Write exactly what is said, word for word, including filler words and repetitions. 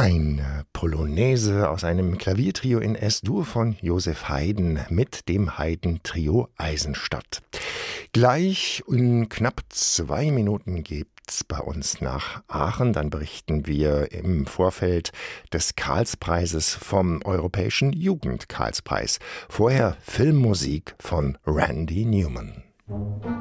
Eine Polonaise aus einem Klaviertrio in S-Dur von Josef Haydn mit dem Haydn-Trio Eisenstadt. Gleich in knapp zwei Minuten gibt's bei uns nach Aachen. Dann berichten wir im Vorfeld des Karlspreises vom Europäischen Jugend-Karlspreis. Vorher Filmmusik von Randy Newman.